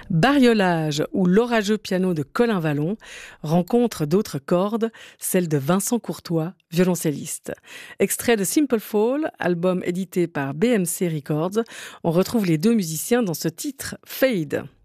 Bariolage ou l'orageux piano de Colin Vallon rencontre d'autres cordes, celle de Vincent Courtois, violoncelliste. Extrait de Simple Fall, album édité par BMC Records, on retrouve les deux musiciens dans ce titre Fade.